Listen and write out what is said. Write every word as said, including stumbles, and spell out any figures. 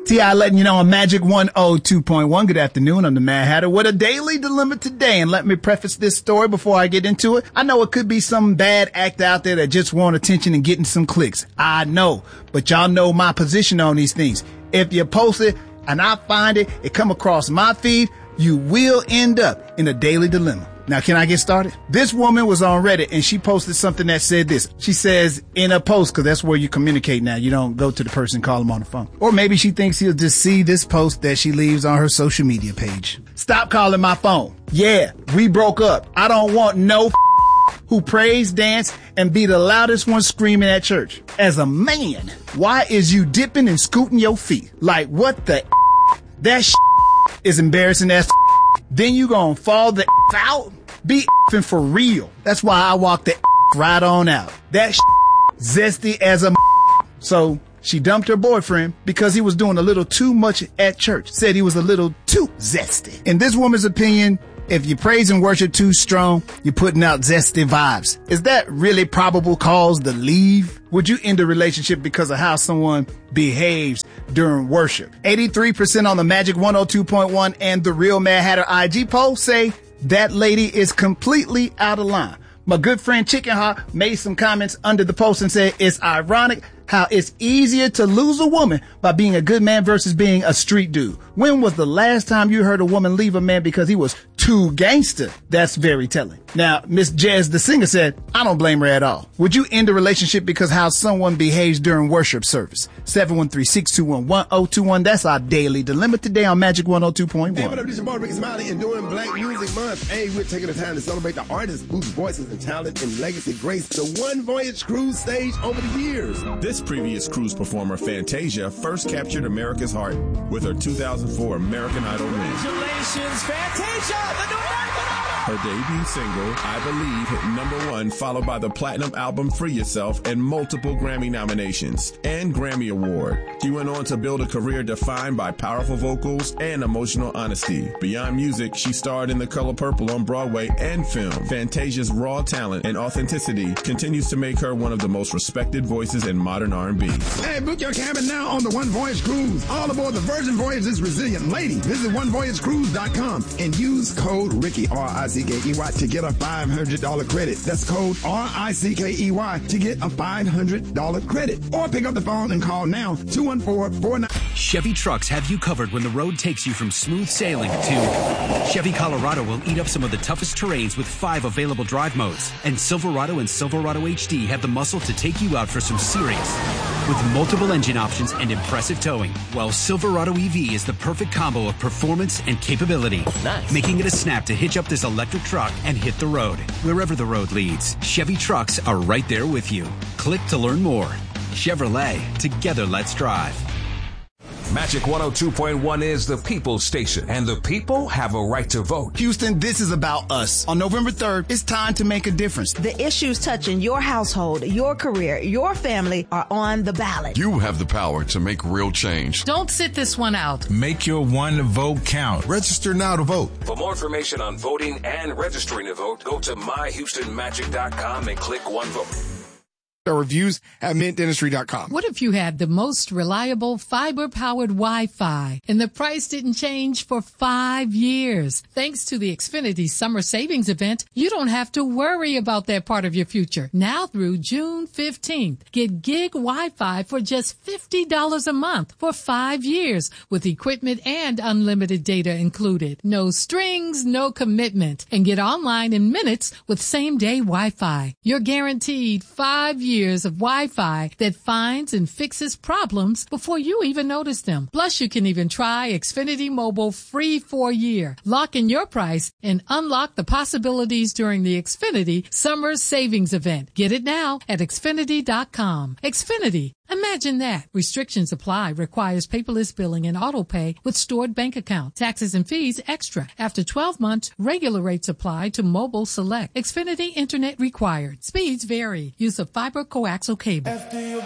T I letting you know on Magic one oh two point one. Good afternoon. I'm the Mad Hatter with a daily dilemma today. And let me preface this story before I get into it. I know it could be some bad actor out there that just want attention and getting some clicks. I know. But y'all know my position on these things. If you post it and I find it, it come across my feed, you will end up in a daily dilemma. Now, can I get started? This woman was on Reddit and she posted something that said this. She says in a post, because that's where you communicate now. You don't go to the person, call them on the phone. Or maybe she thinks he'll just see this post that she leaves on her social media page. Stop calling my phone. Yeah, we broke up. I don't want no who praise, dance, and be the loudest one screaming at church. As a man, why is you dipping and scooting your feet? Like, what the that is embarrassing as then you gonna fall the out? Be effing for real. That's why I walked the right on out. That zesty as a so she dumped her boyfriend because he was doing a little too much at church. Said he was a little too zesty. In this woman's opinion, if you praise and worship too strong, you're putting out zesty vibes. Is that really probable cause to leave? Would you end a relationship because of how someone behaves during worship? eighty-three percent on the Magic one oh two point one and the Real Mad Hatter I G poll say that lady is completely out of line. My good friend Chicken Heart made some comments under the post and said it's ironic how it's easier to lose a woman by being a good man versus being a street dude. When was the last time you heard a woman leave a man because he was too gangster? That's very telling. Now, Miss Jez, the singer, said, I don't blame her at all. Would you end a relationship because how someone behaves during worship service? seven one three, six two one, one oh two one. That's our daily dilemma today on Magic one oh two point one. Hey, what up, this is your boy Ricky Smiley, and during Black Music Month, hey, we're taking the time to celebrate the artists whose voices and talent and legacy graced the One Voyage cruise stage over the years. This previous cruise performer, Fantasia, first captured America's heart with her two thousand four American Idol win. Congratulations, Fantasia, the new American Idol! Her debut single, I Believe, hit number one, followed by the platinum album Free Yourself and multiple Grammy nominations and Grammy Award. She went on to build a career defined by powerful vocals and emotional honesty. Beyond music, she starred in The Color Purple on Broadway and film. Fantasia's raw talent and authenticity continues to make her one of the most respected voices in modern R and B. Hey, book your cabin now on the One Voyage Cruise. All aboard the Virgin Voyage's Resilient Lady. Visit one voyage cruise dot com and use code Ricky, R I C K E Y, to get a five hundred dollars credit. That's code R I C K E Y to get a five hundred dollars credit. Or pick up the phone and call now, two one four, four nine. Chevy trucks have you covered when the road takes you from smooth sailing to Chevy Colorado will eat up some of the toughest terrains with five available drive modes. And Silverado and Silverado H D have the muscle to take you out for some serious with multiple engine options and impressive towing. While Silverado E V is the perfect combo of performance and capability, nice. Making it a snap to hitch up this electric truck and hit the road. Wherever the road leads, Chevy trucks are right there with you. Click to learn more. Chevrolet, together let's drive. Magic one oh two point one is the people's station, and the people have a right to vote. Houston, this is about us. On November third, it's time to make a difference. The issues touching your household, your career, your family are on the ballot. You have the power to make real change. Don't sit this one out. Make your one vote count. Register now to vote. For more information on voting and registering to vote, go to my houston magic dot com and click One Vote. Reviews at mint dentistry dot com. What if you had the most reliable fiber-powered Wi-Fi and the price didn't change for five years? Thanks to the Xfinity Summer Savings Event, you don't have to worry about that part of your future. Now through June fifteenth, get gig Wi-Fi for just fifty dollars a month for five years with equipment and unlimited data included. No strings, no commitment, and get online in minutes with same-day Wi-Fi. You're guaranteed five years years of Wi-Fi that finds and fixes problems before you even notice them. Plus, you can even try Xfinity Mobile free for a year. Lock in your price and unlock the possibilities during the Xfinity Summer Savings Event. Get it now at Xfinity dot com. Xfinity. Imagine that. Restrictions apply. Requires paperless billing and auto pay with stored bank account. Taxes and fees extra. After twelve months, regular rates apply to mobile select. Xfinity Internet required. Speeds vary. Use of fiber coaxial cable.